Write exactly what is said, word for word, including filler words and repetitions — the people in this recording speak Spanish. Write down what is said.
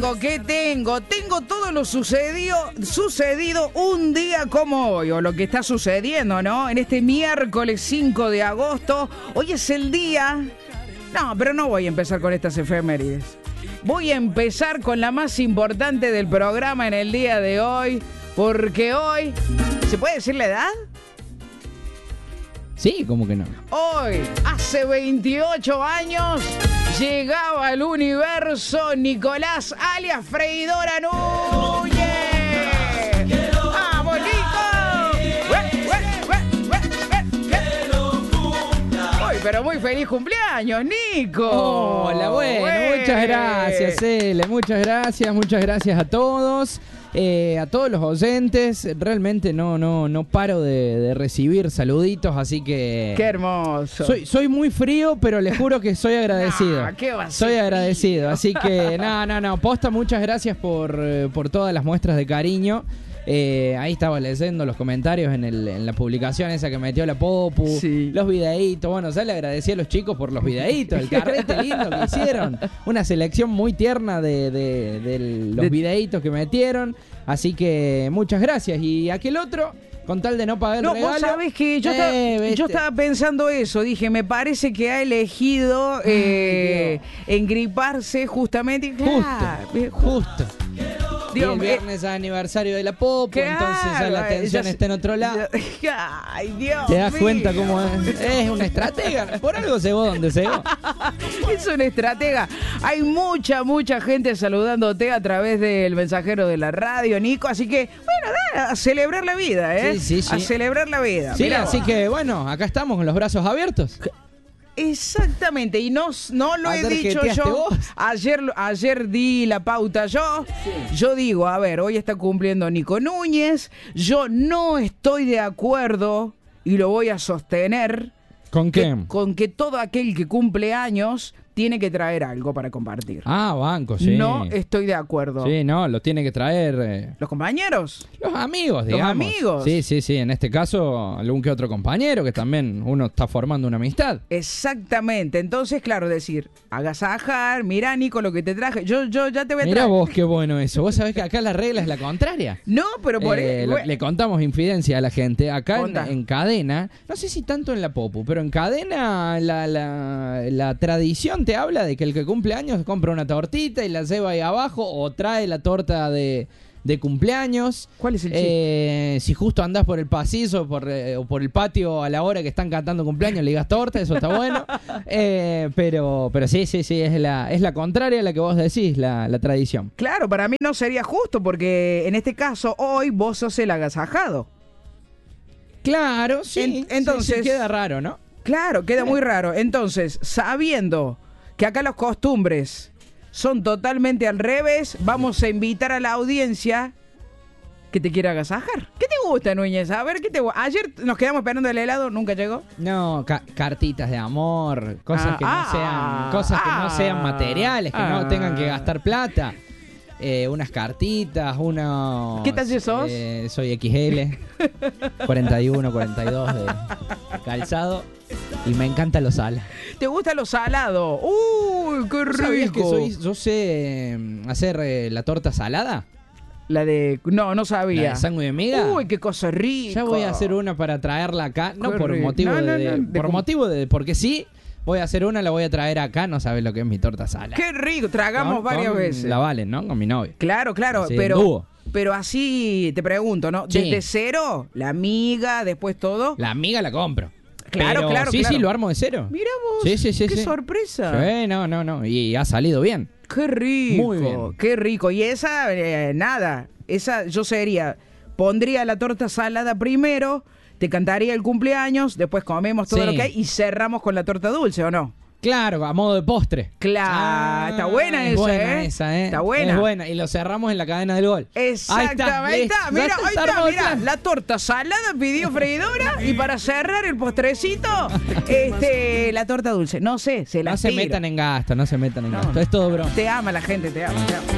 tengo? ¿Qué tengo? Tengo todo lo sucedido, sucedido un día como hoy, o lo que está sucediendo, ¿no? En este miércoles cinco de agosto. Hoy es el día... No, pero no voy a empezar con estas efemérides. Voy a empezar con la más importante del programa en el día de hoy, porque hoy... ¿Se puede decir la edad? Sí, ¿cómo que no? Hoy, hace veintiocho años, llegaba al universo Nicolás alias Freidora Núñez. ¡Vamos, Nico! Uy, pero muy feliz cumpleaños, Nico. Hola, bueno, Güey. muchas gracias, Ele, muchas gracias, muchas gracias a todos. Eh, a todos los oyentes, realmente no no no paro de, de recibir saluditos, así que... ¡Qué hermoso! Soy, soy muy frío, pero les juro que soy agradecido. Ah, ¿qué va a ser soy agradecido, frío? así que no, no, no, posta, muchas gracias por, eh, por todas las muestras de cariño. Eh, ahí estaba leyendo los comentarios en, el, en la publicación esa que metió la Popu, sí. Los videitos. Bueno, ya le agradecí a los chicos por los videitos, el carrete lindo que hicieron. Una selección muy tierna de, de, de los de... videitos que metieron. Así que muchas gracias. Y aquel otro, con tal de no pagar el no, regalo... vos sabés que yo, eh, estaba, yo estaba pensando eso. Dije, me parece que ha elegido eh, engriparse justamente. Claro, justo, justo. Dios, y el viernes es aniversario de la Popu, claro, entonces ya la atención ya, está en otro lado. Ay, Dios ¿Te das mío. cuenta cómo es? Es una estratega. Por algo cegó donde cegó. Es una estratega. Hay mucha, mucha gente saludándote a través del mensajero de la radio, Nico. Así que, bueno, da, a celebrar la vida, ¿eh? Sí, sí, sí. A celebrar la vida. Sí, Mirá así vos. que, bueno, acá estamos con los brazos abiertos. Exactamente, y no, no lo he dicho yo. Vos. Ayer, ayer di la pauta yo. Sí. Yo digo, a ver, hoy está cumpliendo Nico Núñez. Yo no estoy de acuerdo, y lo voy a sostener. ¿Con qué? Que, con que todo aquel que cumple años tiene que traer algo para compartir. Ah, banco, sí. No estoy de acuerdo. Sí, no, lo tiene que traer... Eh, ¿Los compañeros? Los amigos, digamos. Los amigos. Sí, sí, sí. En este caso, algún que otro compañero, que también uno está formando una amistad. Exactamente. Entonces, claro, decir, agasajar, mirá, Nico, lo que te traje. Yo, yo ya te voy a traer. Mirá vos, qué bueno eso. Vos sabés que acá la regla es la contraria. No, pero por eh, eso... lo, Le contamos infidencia a la gente. Acá en, Conta. en cadena, no sé si tanto en la Popu, pero en cadena la, la, la tradición te habla de que el que cumple años compra una tortita y la lleva ahí abajo o trae la torta de, de cumpleaños. ¿Cuál es el chiste? Eh, si justo andás por el pasillo por, eh, o por el patio a la hora que están cantando cumpleaños, le digas torta, eso está bueno. Eh, pero, pero sí, sí, sí, es la, es la contraria a la que vos decís, la, la tradición. Claro, para mí no sería justo porque en este caso hoy vos sos el agasajado. Claro, sí. En, entonces sí, sí, queda raro, ¿no? Claro, queda muy raro. Entonces, sabiendo que acá las costumbres son totalmente al revés, vamos a invitar a la audiencia que te quiera agasajar. ¿Qué te gusta, Núñez? A ver, ¿qué te gusta? Ayer nos quedamos esperando el helado, nunca llegó. No, ca- cartitas de amor, cosas Ah, que no ah, sean, cosas que no sean materiales, que ah. no tengan que gastar plata. Eh, unas cartitas, unos... ¿Qué talle sos? Eh, soy equis ele, cuarenta y uno, cuarenta y dos de calzado. Y me encanta lo sal. ¿Te gusta lo salado? ¡Uy, qué rico! ¿Sabías que soy, yo sé eh, hacer eh, la torta salada? La de... No, no sabía. ¿La de sándwich de miga? Uy, qué cosa rica. Ya voy a hacer una para traerla acá. No Qué por rico. motivo No, no, de, no, de por com- motivo de... Porque sí, voy a hacer una, la voy a traer acá. No sabes lo que es mi torta salada. Qué rico, tragamos Con- varias con veces. La Valen, ¿no? Con mi novio. Claro, claro, Así, pero... en dúo. Pero así te pregunto, ¿no? Sí. Desde cero, la amiga, después todo. La amiga la compro. Claro, Pero claro, Sí, claro. sí, lo armo de cero. Mirá vos, Sí, sí, sí, qué sí. sorpresa. Sí, no, no, no. Y ha salido bien. Qué rico, Muy bien. qué rico. Y esa, eh, nada, esa yo sería, pondría la torta salada primero, te cantaría el cumpleaños, después comemos todo Sí. lo que hay y cerramos con la torta dulce, ¿o no? Claro, a modo de postre. Claro, Ah, está buena es esa, buena ¿eh? esa, ¿eh? Está buena. Es buena. Y lo cerramos en la cadena del gol. Exactamente, ahí está, listo. mira, Ya ahí está, armado el mira, plan. la torta salada pidió freidora y para cerrar el postrecito, este, la torta dulce. No sé, se la No se tiro. metan en gasto, no se metan en No, gasto. Es todo broma. Te ama la gente, te ama, te ama.